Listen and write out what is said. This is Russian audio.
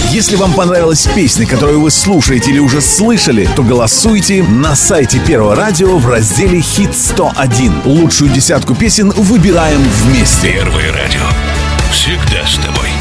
Если вам понравилась песня, которую вы слушаете или уже слышали, то голосуйте на сайте Первого радио в разделе «Хит 101». Лучшую десятку песен выбираем вместе. Первое радио. Всегда с тобой.